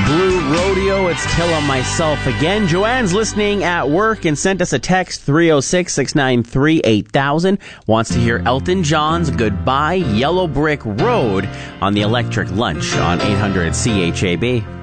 Blue Rodeo, it's Killa Myself again. Joanne's listening at work and sent us a text, 306-693-8000. Wants to hear Elton John's Goodbye Yellow Brick Road on the Electric Lunch on 800 CHAB.